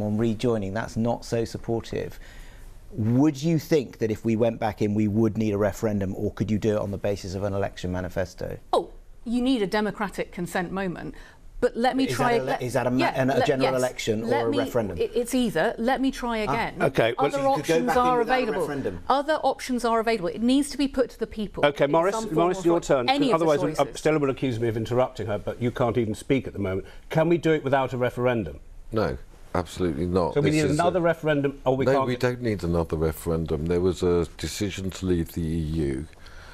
on rejoining, that's not so supportive. Would you think that if we went back in, we would need a referendum, or could you do it on the basis of an election manifesto? Oh, you need a democratic consent moment. But let me try. Is that a general election or a referendum? It's either. Let me try again. Okay. Other options are available. Other options are available. It needs to be put to the people. Okay, Maurice, your turn. Otherwise, Stella will accuse me of interrupting her, but you can't even speak at the moment. Can we do it without a referendum? No. Absolutely not. So we need another referendum, or we can't? No, we don't need another referendum. There was a decision to leave the EU.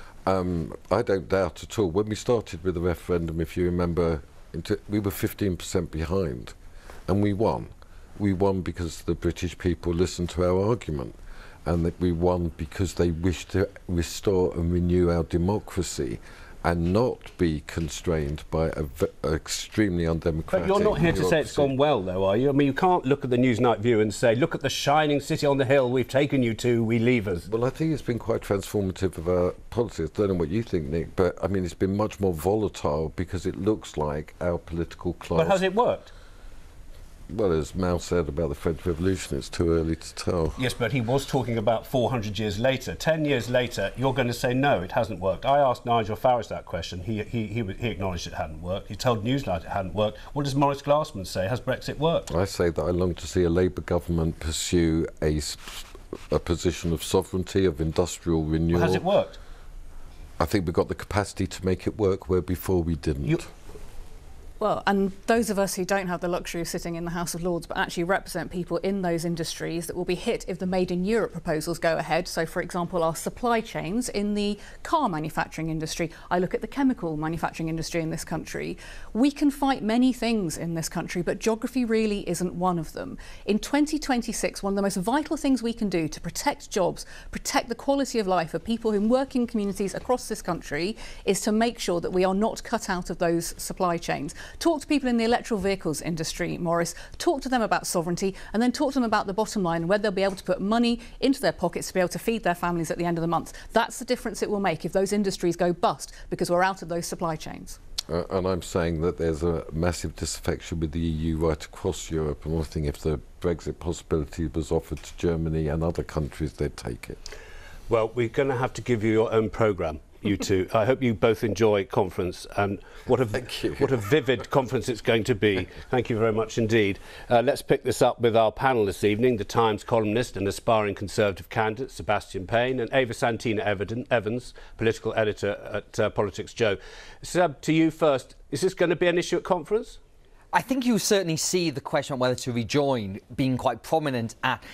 I don't doubt at all. When we started with the referendum, if you remember, we were 15% behind, and we won. We won because the British people listened to our argument, and that we won because they wished to restore and renew our democracy and not be constrained by an extremely undemocratic But you're not here to say it's gone well, though, are you? I mean, you can't look at the Newsnight View and say, look at the shining city on the hill we've taken you to, we leave us. Well, I think it's been quite transformative of our politics. I don't know what you think, Nick, but, I mean, it's been much more volatile because it looks like our political class... But has it worked? Well, as Mao said about the French Revolution, it's too early to tell. Yes, but he was talking about 400 years later. 10 years later, you're going to say, no, it hasn't worked. I asked Nigel Farage that question. He acknowledged it hadn't worked. He told Newsnight it hadn't worked. What does Maurice Glassman say? Has Brexit worked? I say that I long to see a Labour government pursue a position of sovereignty, of industrial renewal. Well, has it worked? I think we've got the capacity to make it work where before we didn't. Well, and those of us who don't have the luxury of sitting in the House of Lords but actually represent people in those industries that will be hit if the Made in Europe proposals go ahead. So, for example, our supply chains in the car manufacturing industry. I look at the chemical manufacturing industry in this country. We can fight many things in this country, but geography really isn't one of them. In 2026, one of the most vital things we can do to protect jobs, protect the quality of life of people who work in communities across this country is to make sure that we are not cut out of those supply chains. Talk to people in the electrical vehicles industry, Maurice. Talk to them about sovereignty, and then talk to them about the bottom line and whether they'll be able to put money into their pockets to be able to feed their families at the end of the month. That's the difference it will make if those industries go bust because we're out of those supply chains. And I'm saying that there's a massive disaffection with the EU right across Europe, and I think if the Brexit possibility was offered to Germany and other countries, they'd take it. Well, we're going to have to give you your own programme. You two. I hope you both enjoy conference, and what a vivid conference it's going to be. Thank you very much indeed. Let's pick this up with our panel this evening, the Times columnist and aspiring Conservative candidate Sebastian Payne, and Ava Santina Evans, political editor at Politics Joe. Seb, to you first. Is this going to be an issue at conference? I think you certainly see the question on whether to rejoin being quite prominent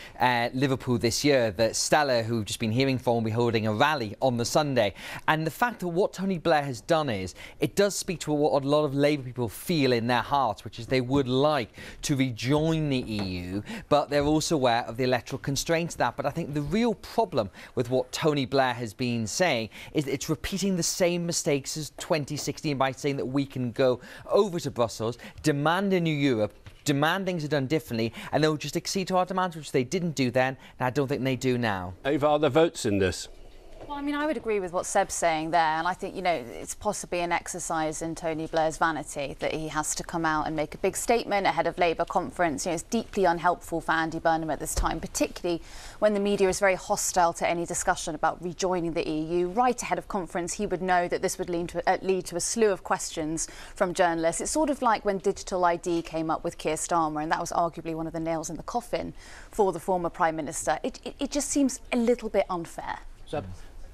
at Liverpool this year. That Stella, who we've just been hearing from, will be holding a rally on the Sunday. And the fact that what Tony Blair has done is, it does speak to what a lot of Labour people feel in their hearts, which is they would like to rejoin the EU, but they're also aware of the electoral constraints of that. But I think the real problem with what Tony Blair has been saying is that it's repeating the same mistakes as 2016 by saying that we can go over to Brussels, demand a new Europe, demand things are done differently, and they'll just accede to our demands, which they didn't do then, and I don't think they do now. Ava, are there votes in this? Well, I mean, I would agree with what Seb's saying there, and I think, you know, it's possibly an exercise in Tony Blair's vanity that he has to come out and make a big statement ahead of Labour conference. You know, it's deeply unhelpful for Andy Burnham at this time, particularly when the media is very hostile to any discussion about rejoining the EU. Right ahead of conference, he would know that this would lead to a slew of questions from journalists. It's sort of like when digital ID came up with Keir Starmer, and that was arguably one of the nails in the coffin for the former Prime Minister. It just seems a little bit unfair. Seb?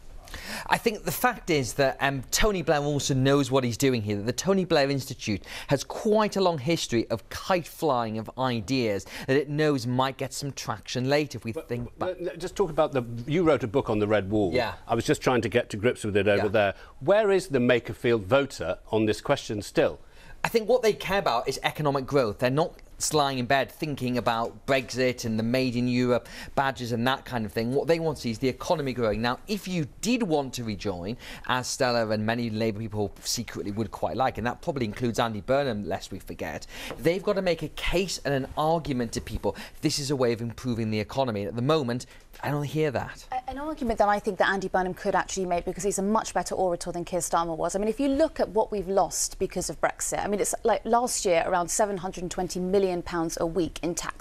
I think the fact is that Tony Blair also knows what he's doing here. The Tony Blair Institute has quite a long history of kite flying of ideas that it knows might get some traction later if we think back. Just talk about you wrote a book on the Red Wall. Yeah. I was just trying to get to grips with it over there. Where is the Makerfield voter on this question still? I think what they care about is economic growth. They're not lying in bed thinking about Brexit and the Made in Europe badges and that kind of thing. What they want to see is the economy growing. Now, if you did want to rejoin, as Stella and many Labour people secretly would quite like, and that probably includes Andy Burnham, lest we forget, they've got to make a case and an argument to people. This is a way of improving the economy. And at the moment, I don't hear that. An argument that I think that Andy Burnham could actually make, because he's a much better orator than Keir Starmer was. I mean, if you look at what we've lost because of Brexit, I mean, it's like last year around £720 million a week in tax